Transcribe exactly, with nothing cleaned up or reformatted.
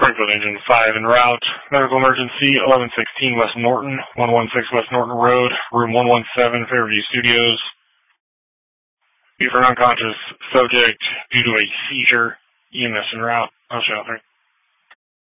Springfield Engine five en route. Medical emergency, eleven sixteen West Norton, one one six West Norton Road, room one one seven, Fairview Studios. Be for an unconscious subject due to a seizure. E M S en route. Ocean three.